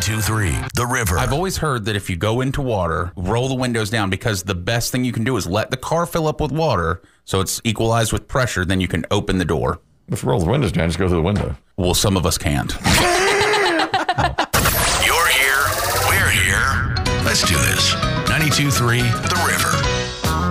92.3 The River. I've always heard that if you go into water, roll the windows down, because the best thing you can do is let the car fill up with water so it's equalized with pressure, then you can open the door. If you roll the windows down, just go through the window. Well, some of us can't. You're here. We're here. Let's do this. 92.3 The River.